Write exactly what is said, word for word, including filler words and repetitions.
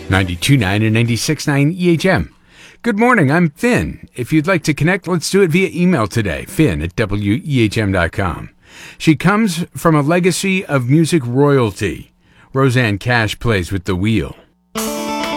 ninety-two point nine and ninety-six point nine E H M. Good morning, I'm Finn. If you'd like to connect, let's do it via email today, finn at w e h m dot com. She comes from a legacy of music royalty. Rosanne Cash plays with the wheel.